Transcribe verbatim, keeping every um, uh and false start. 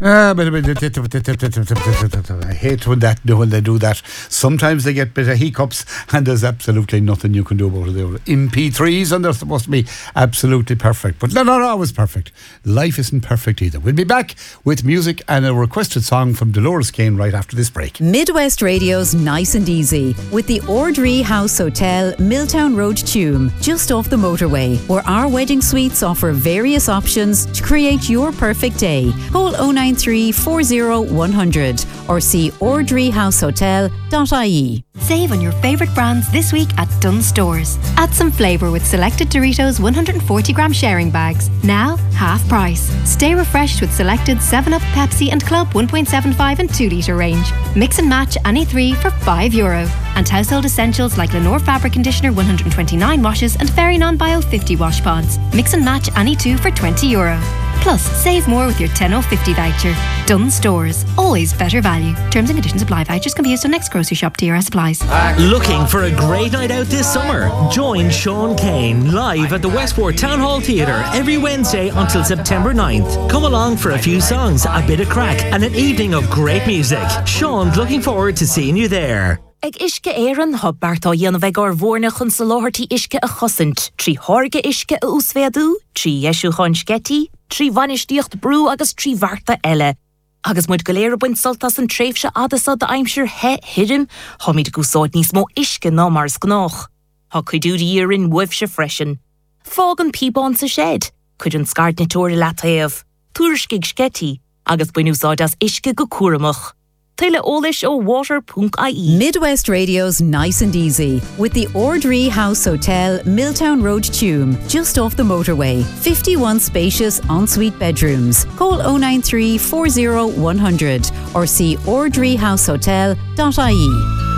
Ah, but, but, but, I hate when that when they do that. Sometimes they get a bit of hiccups, and there's absolutely nothing you can do about it. They're M P threes, and they're supposed to be absolutely perfect, but they're not always perfect. Life isn't perfect either. We'll be back with music and a requested song from Dolores Kane right after this break. Midwest Radio's Nice and Easy with the Ordree House Hotel, Milltown Road, Tuam, just off the motorway, where our wedding suites offer various options to create your perfect day. Call oh nine three, four oh, one hundred or see ordree house hotel dot I E. Save on your favourite brands this week at Dunnes Stores. Add some flavour with selected Doritos one hundred forty gram sharing bags. Now, half price. Stay refreshed with selected seven up, Pepsi and Club one point seven five and two litre range. Mix and match any three for five euro. And household essentials like Lenore Fabric Conditioner one hundred twenty-nine washes and Fairy Non-Bio fifty wash pods. Mix and match any two for twenty euro. Plus, save more with your ten oh fifty voucher. Dunnes Stores. Always better value. Terms and conditions apply. Vouchers can be used on next grocery shop. T R S applies. Looking for a great night out this summer? Join Sean Kane live at the Westport Town Hall Theatre every Wednesday until September ninth. Come along for a few songs, a bit of crack and an evening of great music. Sean's looking forward to seeing you there. Ag isce éireann thug beartá dhéanamh ag ar bhórna chun sa láthirtí isce a chosint, trí thorge isce a úsfeadú, trí eisiú chun scetí, trí bhanistíocht brú agus trí bharta eile. Agus muid go léir buint soltas an tréifse adasa da aimsir he hirim, ha míid gúsáid níos mó isce ná mars gnách. Ha cuidúdi írin wifse freisin. Fág an píbán sa shed, cuid an scart na tóir lataíomh, túriscig scetí, agus buinúsáid as isce go cuaramach. Taylor Olish o water dot I E. Midwest Radio's Nice and Easy with the Ordree House Hotel, Milltown Road, Tuam, just off the motorway. fifty-one spacious ensuite bedrooms. Call oh nine three, four oh, one hundred or see ordree house hotel dot I E.